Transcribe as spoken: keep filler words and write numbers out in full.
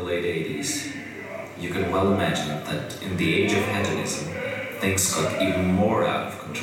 late eighties, you can well imagine that in the age of hedonism, things got even more out of control.